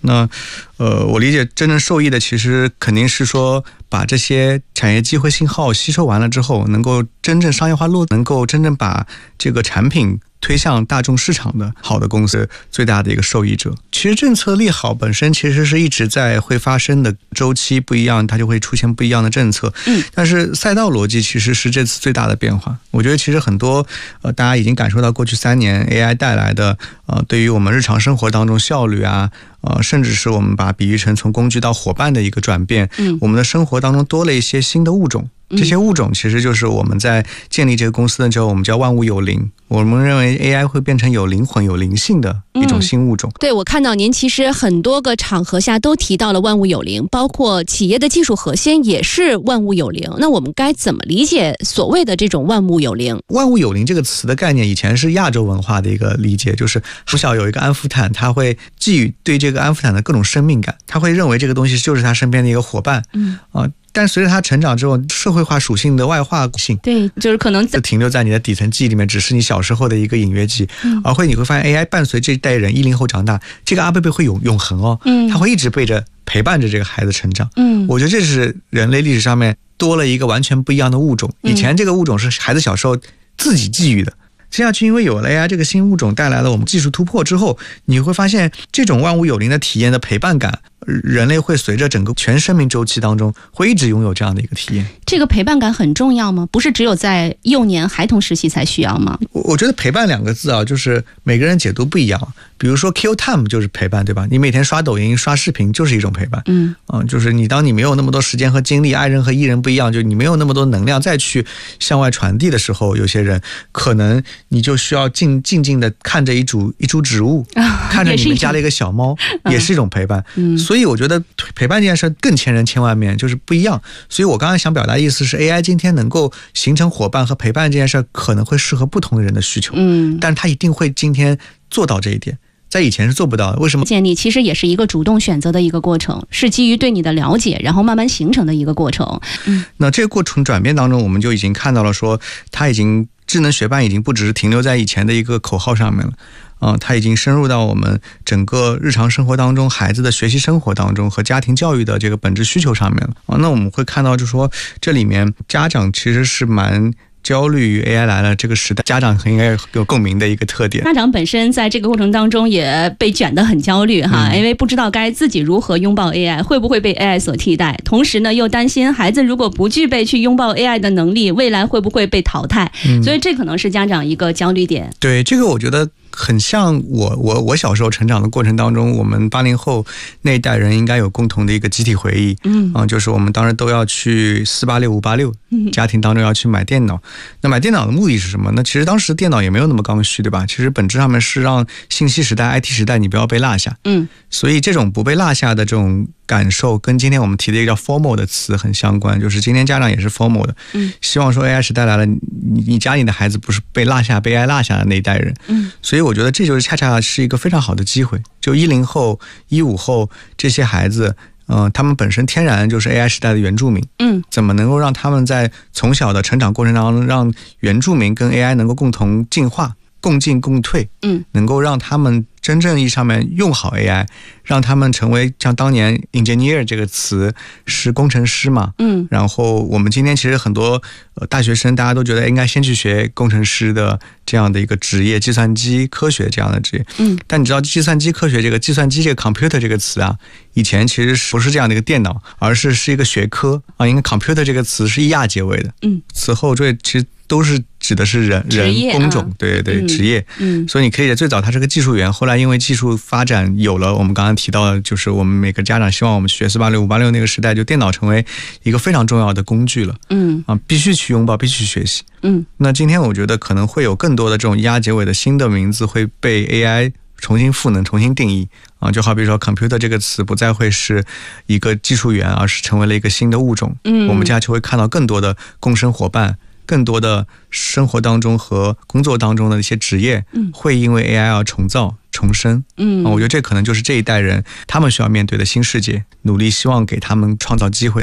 那我理解真正受益的其实肯定是说把这些产业机会信号吸收完了之后，能够真正商业化能够真正把这个产品推向大众市场的好的公司最大的一个受益者。其实政策利好本身其实是一直在会发生的，周期不一样它就会出现不一样的政策。但是赛道逻辑其实是这次最大的变化。我觉得其实很多大家已经感受到过去3年 AI 带来的对于我们日常生活当中效率啊甚至是我们把比喻成从工具到伙伴的一个转变。我们的生活当中多了一些新的物种，这些物种其实就是我们在建立这个公司的时候我们叫万物有灵。我们认为 AI 会变成有灵魂有灵性的一种新物种。 对，我看到您其实很多个场合下都提到了万物有灵，包括企业的技术核心也是万物有灵。那我们该怎么理解所谓的这种万物有灵？ 万物有灵这个词的概念以前是亚洲文化的一个理解，就是从小有一个安福坦，他会寄予对这个安福坦的各种生命感，他会认为这个东西就是他身边的一个伙伴。但随着他成长之后，社会化属性的外化性， 对，就是可能就停留在你的底层记忆里面，只是你小时候的一个隐约记忆。而你会发现 AI 伴随这一代人10后长大，这个阿贝贝会永恒哦，他会一直陪伴着这个孩子成长。我觉得这是人类历史上面多了一个完全不一样的物种。以前这个物种是孩子小时候自己寄予的，接下去因为有了 AI 这个新物种带来了我们技术突破之后，你会发现这种万物有灵的体验的陪伴感，人类会随着整个全生命周期当中会一直拥有这样的一个体验。 这个陪伴感很重要吗？不是只有在幼年孩童时期才需要吗？ 我觉得陪伴2个字啊，就是每个人解读不一样。比如说 kill time 就是陪伴，对吧？你每天刷抖音刷视频就是一种陪伴。就是当你没有那么多时间和精力，爱人和艺人不一样，就你没有那么多能量再去向外传递的时候，有些人可能你就需要静静的看着一株植物，看着你们家的一个小猫，也是一种陪伴。所以我觉得陪伴这件事更千人千万面，就是不一样。所以我刚才想表达的意思是 AI 今天能够形成伙伴和陪伴这件事可能会适合不同的人的需求。但是它一定会今天做到这一点，在以前是做不到的。为什么？ 建立其实也是一个主动选择的一个过程，是基于对你的了解然后慢慢形成的一个过程。 那这个过程转变当中，我们就已经看到了说它已经智能学伴已经不只是停留在以前的一个口号上面了。它已经深入到我们整个日常生活当中，孩子的学习生活当中和家庭教育的这个本质需求上面了。那我们会看到就是说这里面家长其实是蛮焦虑于 AI 来了这个时代，家长应该有共鸣的一个特点。 家长本身在这个过程当中也被卷得很焦虑哈，因为不知道该自己如何拥抱 AI， 会不会被 AI 所替代，同时呢又担心孩子如果不具备去拥抱 AI 的能力，未来会不会被淘汰。所以这可能是家长一个焦虑点。 对，这个我觉得很像我小时候成长的过程当中，我们80后那一代人应该有共同的一个集体回忆。就是我们当时都要去486、586，家庭当中要去买电脑。那买电脑的目的是什么？那其实当时电脑也没有那么刚需，对吧？其实本质上面是让信息时代、IT 时代你不要被落下。所以这种不被落下的这种感受跟今天我们提的一个叫 FOMO 的词很相关，就是今天家长也是 FOMO 的，希望说 AI 时代来了，你家里的孩子不是被落下、被 AI 落下的那一代人。所以我觉得这就是恰恰是一个非常好的机会。就10后、15后这些孩子，他们本身天然就是 AI 时代的原住民。怎么能够让他们在从小的成长过程当中，让原住民跟 AI 能够共同进化、共进共退，能够让他们真正意义上面用好 AI， 让他们成为像当年 engineer 这个词是工程师嘛。然后我们今天其实很多大学生大家都觉得应该先去学工程师的这样的一个职业，计算机科学这样的职业。但你知道计算机科学这个计算机这个 computer 这个词啊，以前其实不是这样的一个电脑，而是一个学科啊。因为 computer 这个词是以亚结尾的。此后这其实都是指的是人工种，对职业。所以你可以最早它是个技术员，后来因为技术发展有了我们刚刚提到的，就是我们每个家长希望我们学486、586那个时代，就电脑成为一个非常重要的工具了。必须去拥抱，必须去学习。那今天我觉得可能会有更多的这种亚结尾的新的名字会被 AI 重新赋能、重新定义啊。就好比说 computer 这个词不再会是一个技术员，而是成为了一个新的物种。我们接下来就会看到更多的共生伙伴，更多的生活当中和工作当中的一些职业会因为 AI 而重造重生。我觉得这可能就是这一代人他们需要面对的新世界，努力希望给他们创造机会。